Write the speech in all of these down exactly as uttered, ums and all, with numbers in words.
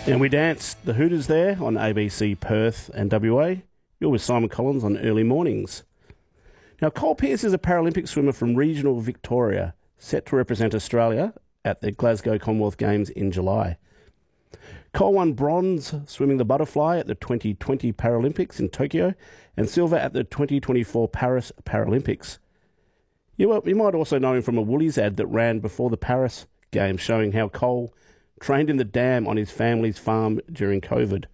And we danced the Hooters there on A B C Perth and W A. You're with Simon Collins on Early Mornings. Now, Cole Pearce is a Paralympic swimmer from regional Victoria, set to represent Australia at the Glasgow Commonwealth Games in July. Cole won bronze swimming the butterfly at the twenty twenty Paralympics in Tokyo and silver at the twenty twenty-four Paris Paralympics. You, you might also know him from a Woolies ad that ran before the Paris Games, showing how Cole trained in the dam on his family's farm during COVID.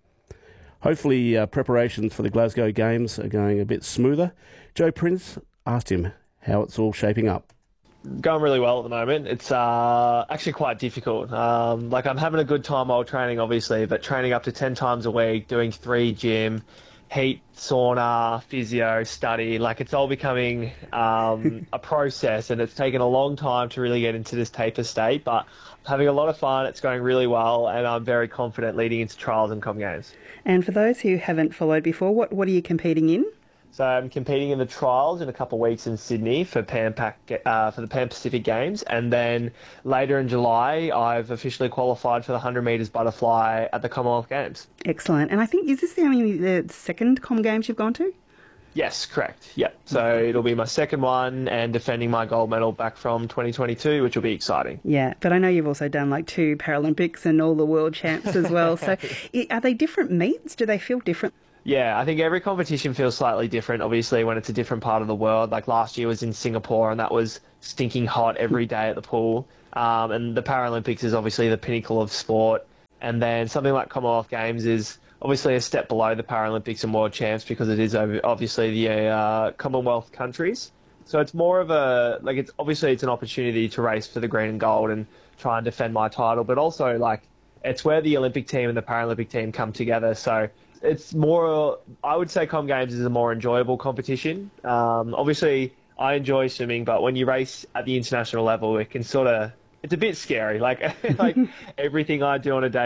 Hopefully uh, preparations for the Glasgow Games are going a bit smoother. Joe Prince asked him how it's all shaping up. Going really well at the moment. It's uh, actually quite difficult. Um, like I'm having a good time while training, obviously, but training up to ten times a week, doing three gym, heat, sauna, physio, study, like it's all becoming um, a process, and it's taken a long time to really get into this taper state, but I'm having a lot of fun. It's going really well, and I'm very confident leading into trials and Com Games. And for those who haven't followed before, what, what are you competing in? So I'm competing in the trials in a couple of weeks in Sydney for Pan Pac, uh, for the Pan Pacific Games, and then later in July I've officially qualified for the one hundred metres butterfly at the Commonwealth Games. Excellent. And I think, is this the only the second Com Games you've gone to? Yes, correct. Yep. So it'll be my second one and defending my gold medal back from twenty twenty-two, which will be exciting. Yeah, but I know you've also done like two Paralympics and all the world champs as well. So are they different meets? Do they feel different? Yeah, I think every competition feels slightly different, obviously, when it's a different part of the world. Like last year was in Singapore, and that was stinking hot every day at the pool. Um, and the Paralympics is obviously the pinnacle of sport. And then something like Commonwealth Games is obviously a step below the Paralympics and World Champs because it is obviously the uh, Commonwealth countries. So it's more of a, like, it's obviously it's an opportunity to race for the green and gold and try and defend my title, but also, like, it's where the Olympic team and the Paralympic team come together. So it's more, I would say Com Games is a more enjoyable competition. Um, obviously, I enjoy swimming, but when you race at the international level, it can sort of, it's a bit scary. Like, like everything I do on a day